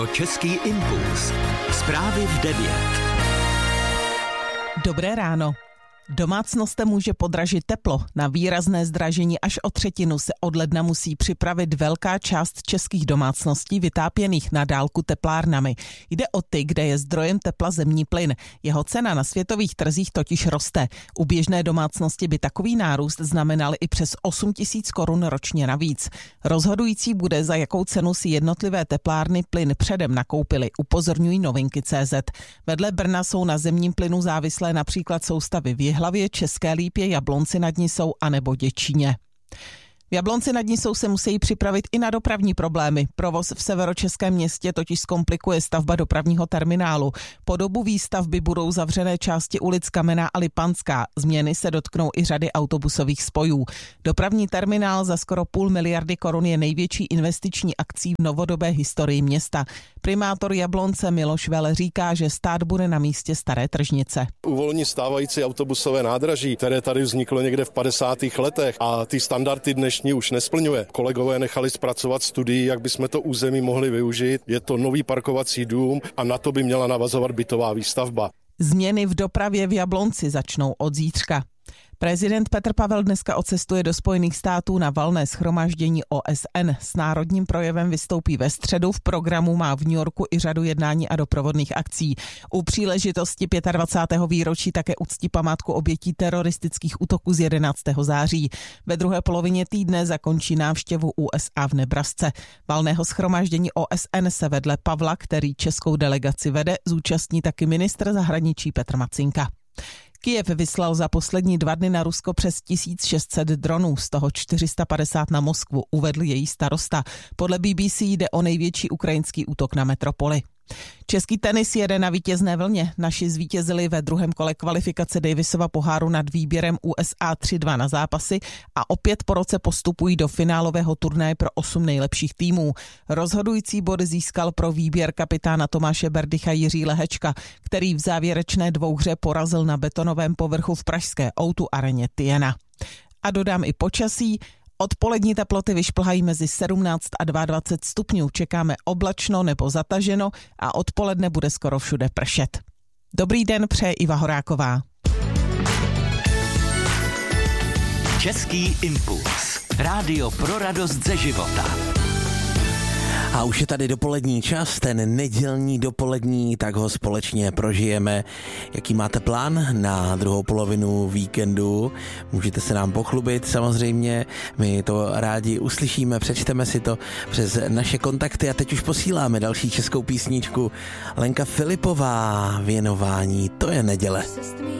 Český impuls. Zprávy v 9. Dobré ráno. Domácnostem může podražit teplo. Na výrazné zdražení až o třetinu se od ledna musí připravit velká část českých domácností vytápěných na dálku teplárnami. Jde o ty, kde je zdrojem tepla zemní plyn. Jeho cena na světových trzích totiž roste. U běžné domácnosti by takový nárůst znamenal i přes 8 000 korun ročně navíc. Rozhodující bude, za jakou cenu si jednotlivé teplárny plyn předem nakoupily, upozorňují Novinky.cz. Vedle Brna jsou na zemním plynu závislé například soustavy v Jihlavě, České Lípě, Jablonci nad Nisou a nebo Děčíně. V Jablonci nad Nisou se musí připravit i na dopravní problémy. Provoz v severočeském městě totiž zkomplikuje stavba dopravního terminálu. Po dobu výstavby budou zavřené části ulic Kamenná a Lipanská. Změny se dotknou i řady autobusových spojů. Dopravní terminál za skoro 500 miliardy korun je největší investiční akcí v novodobé historii města. Primátor Jablonce Miloš Vele říká, že stát bude na místě staré tržnice. Uvolní stávající autobusové nádraží, které tady vzniklo někde v 50. letech a ty standardy dnešní už nesplňuje. Kolegové nechali zpracovat studii, jak bychom to území mohli využít. Je to nový parkovací dům a na to by měla navazovat bytová výstavba. Změny v dopravě v Jablonci začnou od zítřka. Prezident Petr Pavel dneska odcestuje do Spojených států na valné shromáždění OSN. S národním projevem vystoupí ve středu, v programu má v New Yorku i řadu jednání a doprovodných akcí. U příležitosti 25. výročí také uctí památku obětí teroristických útoků z 11. září. Ve druhé polovině týdne zakončí návštěvu USA v Nebrasce. Valného shromáždění OSN se vedle Pavla, který českou delegaci vede, zúčastní taky ministr zahraničí Petr Macinka. Kyjev vyslal za poslední 2 dny na Rusko přes 1600 dronů, z toho 450 na Moskvu, uvedl její starosta. Podle BBC jde o největší ukrajinský útok na metropoli. Český tenis jede na vítězné vlně. Naši zvítězili ve druhém kole kvalifikace Davisova poháru nad výběrem USA 3-2 na zápasy a opět po roce postupují do finálového turnaje pro 8 nejlepších týmů. Rozhodující bod získal pro výběr kapitána Tomáše Berdycha Jiří Lehečka, který v závěrečné dvouhře porazil na betonovém povrchu v pražské O2 areně Tiena. A dodám i počasí. Odpolední teploty vyšplhají mezi 17 a 22 stupňů. Čekáme oblačno nebo zataženo a odpoledne bude skoro všude pršet. Dobrý den, přeje Iva Horáková. Český impuls. Rádio pro radost ze života. A už je tady dopolední čas, ten nedělní dopolední, tak ho společně prožijeme. Jaký máte plán na druhou polovinu víkendu? Můžete se nám pochlubit samozřejmě, my to rádi uslyšíme, přečteme si to přes naše kontakty a teď už posíláme další českou písničku. Lenka Filipová, Věnování, to je neděle.